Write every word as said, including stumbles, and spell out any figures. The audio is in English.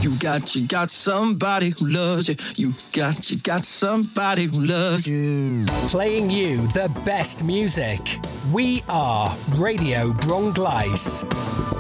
You got, you got somebody who loves you. You got, you got somebody who loves you. Playing you the best music. We are Radio Brongleis.